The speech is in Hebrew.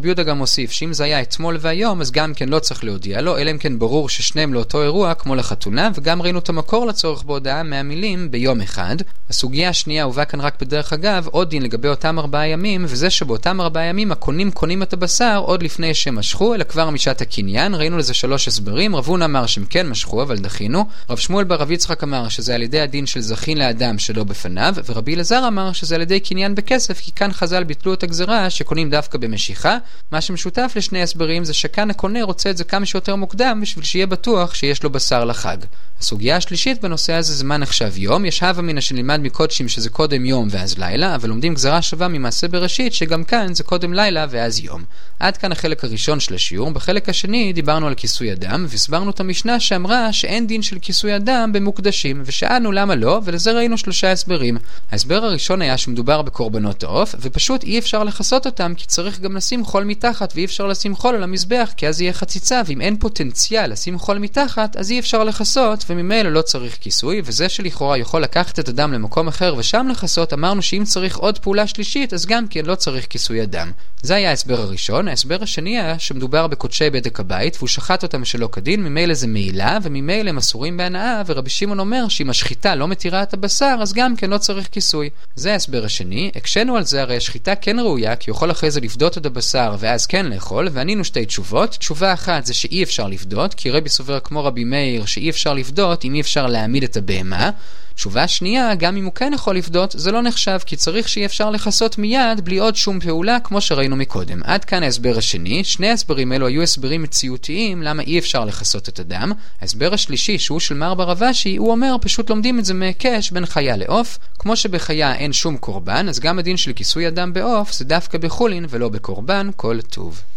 רבי יהודה גם מוסיף שאם זה היה אתמול והיום, אז גם כן לא צריך להודיע לו, אלא אם כן ברור ששניהם לאותו אירוע כמו לחתונה, וגם ראינו את המקור לצורך בהודעה מהמילים ביום אחד. הסוגיה השנייה הובאה כאן רק בדרך אגב, עוד דין לגבי אותם 4 ימים, וזה שבאותם 4 ימים הקונים קונים את הבשר עוד לפני שמשכו, אלא כבר משעת הקניין. ראינו לזה 3 הסברים. רב הונא אמר שהם כן משכו, אבל דחינו. רב שמואל בר רב יצחק אמר שזה על ידי הדין של זכין לאדם שלא בפניו, ורבי אלעזר אמר שזה על ידי קניין בכסף, כי כאן חז"ל ביטלו את הגזרה שקונים דווקא במשיכה. מה שמשותף לשני הסברים זה שכאן הקונה רוצה את זה כמה שיותר מוקדם בשביל שיהיה בטוח שיש לו בשר לחג. הסוגיה השלישית בנושא הזה זה מה נחשב יום. יש הווה מן שנלמד מקודשים שזה קודם יום ואז לילה, אבל לומדים גזרה שווה ממעשה בראשית שגם כאן זה קודם לילה ואז יום. עד כאן החלק הראשון של השיעור. בחלק השני דיברנו על כיסוי אדם, והסברנו את המשנה שאמרה שאין דין של כיסוי אדם במוקדשים, ושאלנו למה לא, ולזה ראינו 3 הסברים. ההסבר הראשון היה שמדובר בקורבנות העוף, ופשוט אי אפשר לחסות אותם, כי צריך גם לשים חול מתחת, ואי אפשר לשים חול על המזבח, כי אז יהיה חציצה, ואם אין פוטנציאל לשים חול מתחת, אז אי אפשר לחסות, וממילא לא צריך כיסוי, וזה שלכאורה יכול לקחת את אדם למקום אחר ושם לחסות, אמרנו שאם צריך עוד פעולה שלישית, אז גם כן לא צריך כיסוי אדם. זה היה ההסבר הראשון. ההסבר השני היה שמדובר בקודשי בדק הבית, והוא שחט אותם שלא כדין, ממילא זה מעילה, וממילא הם אסורים בהנאה, ורבי שמעון אומר שאם השחיטה לא מתירה את הבשר, אז גם כן לא צריך כיסוי. זה ההסבר השני. הקשנו על זה, הרי השחיטה כן ראויה, כי יכול אחרי זה לפדות את הבשר, ואז כן לאכול, וענינו 2 תשובות. תשובה אחת זה שאי אפשר לפדות, כי רבי סובר כמו רבי מאיר שאי אפשר לפדות אם אי אפשר להעמיד את הבהמה. תשובה שנייה, גם אם הוא כן יכול לפדות, זה לא נחשב, כי צריך שאי אפשר לחסות מיד בלי עוד שום פעולה, כמו שראינו מקודם. עד כאן ההסבר השני. 2 הסברים אלו היו הסברים מציאותיים למה אי אפשר לחסות את אדם. ההסבר השלישי, שהוא של מר בר אבשי, הוא אומר פשוט לומדים את זה מהיקש בין חיה לעוף. כמו שבחיה אין שום קורבן, אז גם הדין של כיסוי אדם בעוף זה דווקא בחולין ולא בקורבן. כל טוב.